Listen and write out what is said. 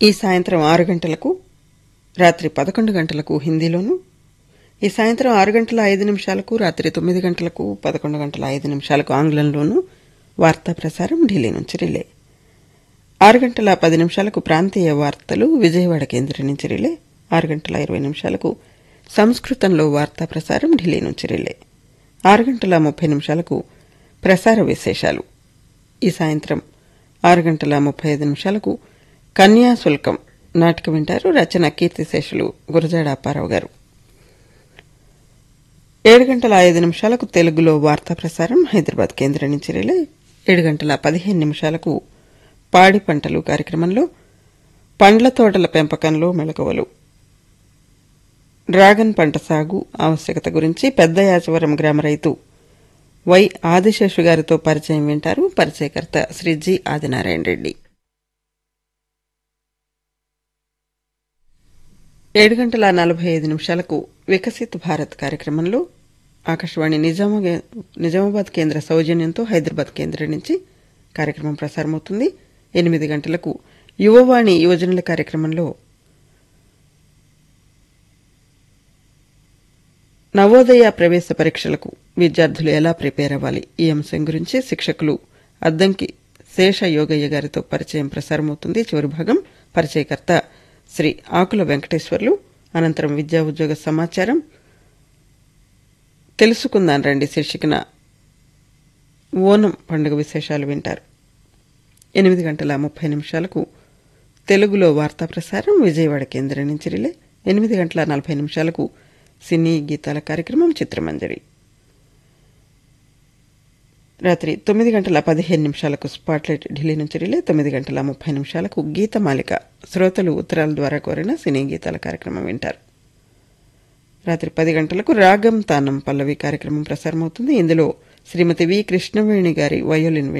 ఈ సాయంత్రం 6 గంటలకు, రాత్రి 11 గంటలకు హిందీలోను, ఈ సాయంత్రం 6 గంటల 5 నిమిషాలకు, రాత్రి 9 గంటలకు, 11 గంటల 5 నిమిషాలకు ఆంగ్లంలోను వార్తా ప్రసారం ఢిల్లీ నుంచి రిలే. 6 గంటల 10 నిమిషాలకు ప్రాంతీయ వార్తలు విజయవాడ కేంద్రం నుంచి రిలే. 6 గంటల 20 నిమిషాలకు సంస్కృతంలో వార్తా ప్రసారం ఢిల్లీ నుంచి రిలే. 6 గంటల 30 నిమిషాలకు ప్రసార విశేషాలు. ఈ సాయంత్రం 6 గంటల 35 నిమిషాలకు కన్యాశుల్కం నాటకం వింటారు. రచన కీర్తిశేషులు గురజాడ అప్పారావు గారు. 7 గంటల 5 నిమిషాలకు తెలుగులో వార్తా ప్రసారం హైదరాబాద్ కేంద్రం నుంచి రిలే. 7 గంటల 15 నిమిషాలకు పాడి పంటలు కార్యక్రమంలో పండ్ల తోటల పెంపకంలో మెళకువలు, డ్రాగన్ పంట సాగు ఆవశ్యకత గురించి పెద్ద యాచవరం గ్రామ రైతు వై ఆదిశేషు గారితో పరిచయం వింటారు. పరిచయకర్త శ్రీ జి ఆదినారాయణ రెడ్డి. 7 గంటల 45 నిమిషాలకు వికసిత్ భారత్ కార్యక్రమంలో ఆకాశవాణి నిజామాబాద్ కేంద్ర సౌజన్యంతో హైదరాబాద్ కేంద్రం నుంచి కార్యక్రమం ప్రసారమవుతుంది. 8 గంటలకు యువవాణి యువజనుల కార్యక్రమంలో నవోదయ ప్రవేశ పరీక్షలకు విద్యార్థులు ఎలా ప్రిపేర్ అవ్వాలి ఈ అంశం గురించి శిక్షకులు అద్దంకి శేష యోగయ్య గారితో పరిచయం ప్రసారమవుతుంది. చివరి భాగం పరిచయకర్త శ్రీ ఆకుల వెంకటేశ్వర్లు. అనంతరం విద్యా ఉద్యోగ సమాచారం తెలుసుకుందాం రండి శీర్షికన ఓనం పండుగ విశేషాలు వింటారు. 8 గంటల 30 నిమిషాలకు తెలుగులో వార్తా ప్రసారం విజయవాడ కేంద్రం నుంచి రిలే. 8 గంటల 40 నిమిషాలకు సినీ గీతాల కార్యక్రమం చిత్రమంజరి. రాత్రి 9 గంటల 15 నిమిషాలకు స్పాట్లైట్ ఢిల్లీ నుంచి రిలే. 9 గంటల 30 నిమిషాలకు గీతమాలిక శ్రోతలు ఉత్తరాల ద్వారా కోరిన సినీ గీతాల కార్యక్రమం వింటారు. రాత్రి 10 గంటలకు రాగం తానం పల్లవి కార్యక్రమం ప్రసారమవుతుంది. ఇందులో శ్రీమతి వి కృష్ణవేణి గారి వయోలిన్